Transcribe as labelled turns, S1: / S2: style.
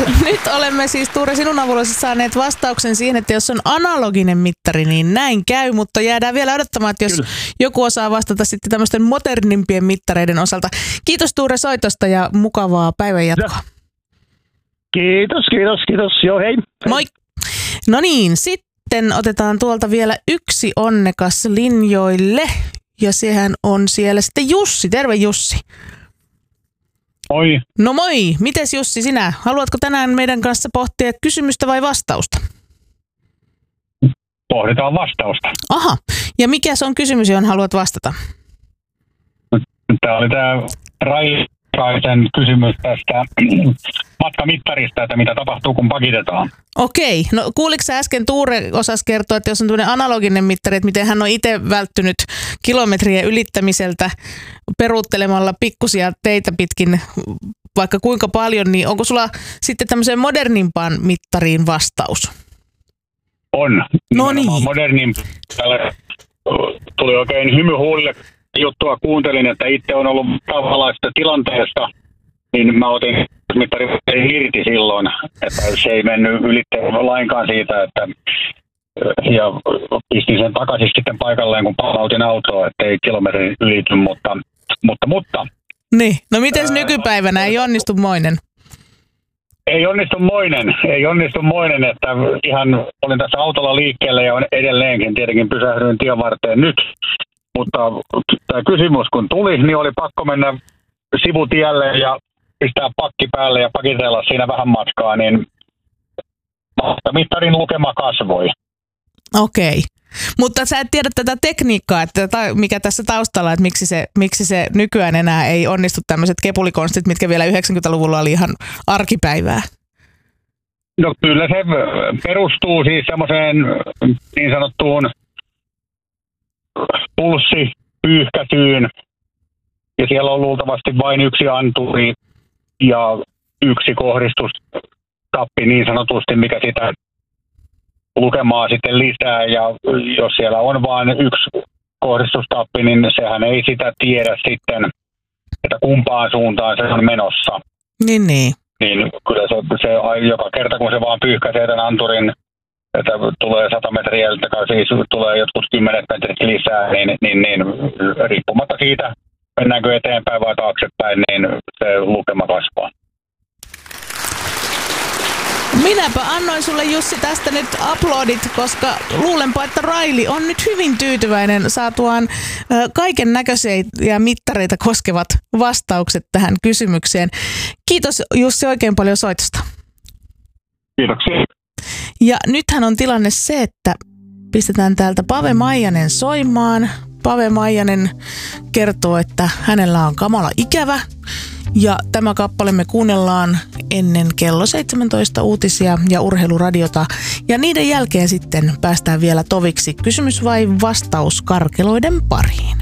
S1: Nyt olemme siis, Tuure, sinun avullasi saaneet vastauksen siihen, että jos on analoginen mittari, niin näin käy, mutta jäädään vielä odottamaan, että jos joku osaa vastata sitten tämmöisten modernimpien mittareiden osalta. Kiitos Tuure soitosta ja mukavaa päivänjatkoa.
S2: Kiitos. Joo, hei.
S1: Moi. No niin, sitten otetaan tuolta vielä yksi onnekas linjoille. Ja sehän on siellä sitten Jussi. Terve Jussi.
S2: Moi.
S1: No moi. Mites Jussi sinä? Haluatko tänään meidän kanssa pohtia kysymystä vai vastausta?
S2: Pohditaan vastausta.
S1: Aha. Ja mikä se on kysymys, johon haluat vastata?
S2: Tämä oli tämä Raikaisen kysymys tästä matkamittarista, että mitä tapahtuu, kun pakitetaan.
S1: Okei. No kuuliko sä äsken Tuure osasi kertoa, että jos on tämmöinen analoginen mittari, että miten hän on itse välttynyt kilometrien ylittämiseltä peruuttelemalla pikkusia teitä pitkin vaikka kuinka paljon, niin onko sulla sitten tämmöiseen modernimpaan mittariin vastaus?
S2: On.
S1: No niin.
S2: Modernin tuli oikein hymy huulille juttua kuuntelin, että itse on ollut tavallaisesta tilanteesta, niin mä otin mittari irti silloin, että se ei mennyt ylitteen lainkaan siitä, että ja pistin sen takaisin sitten paikalleen, kun palautin autoa, että ei kilometri ylity, mutta.
S1: Niin, no mites nykypäivänä, ei onnistu moinen?
S2: Ei onnistu moinen, että ihan olin tässä autolla liikkeellä ja edelleenkin tietenkin pysähdyin tien varteen nyt. Mutta tämä kysymys kun tuli, niin oli pakko mennä sivutielle ja pistää pakki päälle ja pakitella siinä vähän matkaa, niin mittarin lukema kasvoi.
S1: Okei. Mutta sä et tiedä tätä tekniikkaa, että mikä tässä taustalla, että miksi se nykyään enää ei onnistu tämmöiset kepulikonstit, mitkä vielä 90-luvulla oli ihan arkipäivää.
S2: No kyllä se perustuu siis semmoiseen niin sanottuun pulssipyyhkäisyyn, ja siellä on luultavasti vain yksi anturi ja yksi kohdistustappi niin sanotusti, mikä sitä lukemaa sitten lisää, ja jos siellä on vain yksi kohdistustappi, niin sehän ei sitä tiedä sitten, että kumpaan suuntaan se on menossa.
S1: Niin.
S2: Niin kyllä se joka kerta, kun se vaan pyyhkäisee tämän anturin, että tulee 100 metriä, siis tulee jotkut 10 metrit lisää, niin riippumatta siitä, mennäänkö eteenpäin vai taaksepäin, niin se lukema kasvaa.
S1: Minäpä annoin sulle Jussi tästä nyt uploadit, koska luulenpa, että Raili on nyt hyvin tyytyväinen saatuaan kaiken näköisiä mittareita koskevat vastaukset tähän kysymykseen. Kiitos Jussi oikein paljon soitosta.
S2: Kiitoksia.
S1: Ja nythän on tilanne se, että pistetään täältä Pave Maijanen soimaan. Pave Maijanen kertoo, että hänellä on kamala ikävä. Ja tämä kappale me kuunnellaan ennen kello 17 uutisia ja urheiluradiota. Ja niiden jälkeen sitten päästään vielä toviksi. Kysymys vai vastaus karkeloiden pariin?